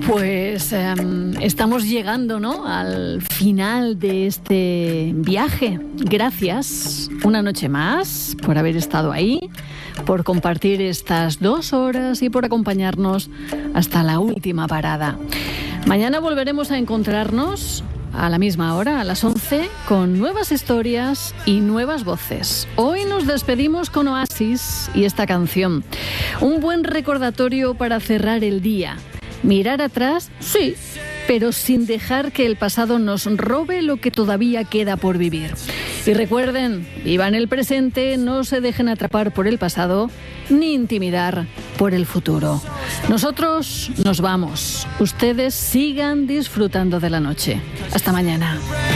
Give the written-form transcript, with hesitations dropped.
Pues estamos llegando, ¿no?, al final de este viaje. Gracias una noche más por haber estado ahí, por compartir estas 2 horas y por acompañarnos hasta la última parada. Mañana volveremos a encontrarnos a la misma hora, a las 11, con nuevas historias y nuevas voces. Hoy nos despedimos con Oasis y esta canción. Un buen recordatorio para cerrar el día. Mirar atrás, sí, pero sin dejar que el pasado nos robe lo que todavía queda por vivir. Y recuerden, vivan el presente, no se dejen atrapar por el pasado, ni intimidar por el futuro. Nosotros nos vamos. Ustedes sigan disfrutando de la noche. Hasta mañana.